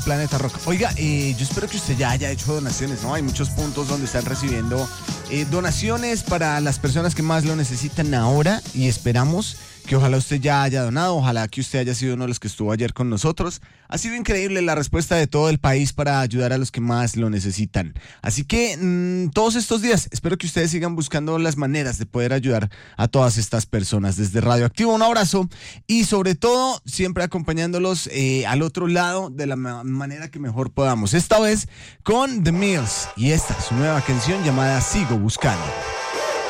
Planeta Rock. Oiga, yo espero que usted ya haya hecho donaciones, ¿no? Hay muchos puntos donde están recibiendo donaciones para las personas que más lo necesitan ahora y esperamos que ojalá usted ya haya donado, ojalá que usted haya sido uno de los que estuvo ayer con nosotros. Ha sido increíble la respuesta de todo el país para ayudar a los que más lo necesitan. Así que todos estos días espero que ustedes sigan buscando las maneras de poder ayudar a todas estas personas. Desde Radioactivo un abrazo y sobre todo siempre acompañándolos al otro lado de la manera que mejor podamos. Esta vez con The Mills y esta, su nueva canción llamada Sigo Buscando.